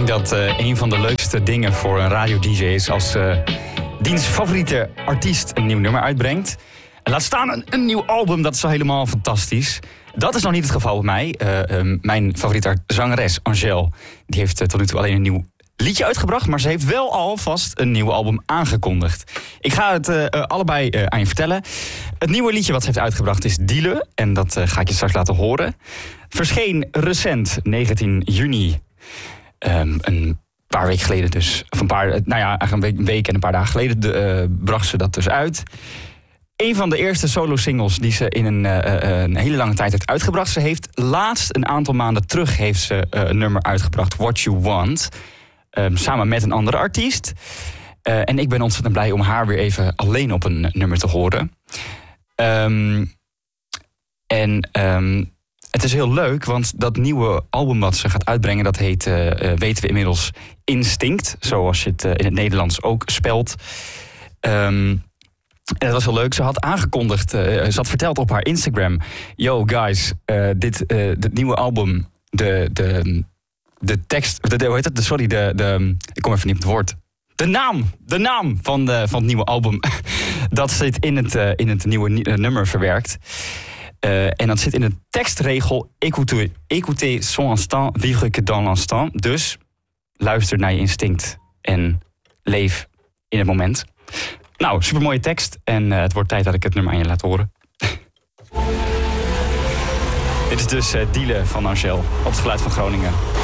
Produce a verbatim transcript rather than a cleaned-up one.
denk dat uh, een van de leukste dingen voor een radio-D J is als uh, diens favoriete artiest een nieuw nummer uitbrengt. En laat staan een, een nieuw album, dat is al helemaal fantastisch. Dat is nog niet het geval bij mij. Uh, uh, mijn favoriete zangeres, Angèle, die heeft uh, tot nu toe alleen een nieuw liedje uitgebracht, maar ze heeft wel alvast een nieuw album aangekondigd. Ik ga het uh, allebei uh, aan je vertellen. Het nieuwe liedje wat ze heeft uitgebracht is Diele, en dat uh, ga ik je straks laten horen. Verscheen recent, negentien juni, um, een paar weken geleden dus. Of een paar, nou ja, eigenlijk een week, een week en een paar dagen geleden de, uh, bracht ze dat dus uit. Een van de eerste solo-singles die ze in een, uh, een hele lange tijd heeft uitgebracht. Ze heeft laatst, een aantal maanden terug, heeft ze uh, een nummer uitgebracht, What You Want. Um, samen met een andere artiest. Uh, en ik ben ontzettend blij om haar weer even alleen op een nummer te horen. Um, en um, het is heel leuk, want dat nieuwe album wat ze gaat uitbrengen, dat heet, uh, uh, weten we inmiddels, Instinct. Zoals je het uh, in het Nederlands ook spelt. Um, En dat was heel leuk. Ze had aangekondigd, uh, ze had verteld op haar Instagram: Yo guys, uh, dit, uh, dit nieuwe album, de, de, de tekst, de, de, hoe heet het? De, sorry, de, de, ik kom even niet op het woord. De naam, de naam van, de, van het nieuwe album, dat zit in het, uh, in het nieuwe uh, nummer verwerkt. Uh, en dat zit in de tekstregel: Écoutez, écoutez son instant, vivre que dans l'instant. Dus luister naar je instinct en leef in het moment. Nou, supermooie tekst en uh, het wordt tijd dat ik het nummer aan je laat horen. Dit is dus uh, Diele van Angèle op het Geluid van Groningen.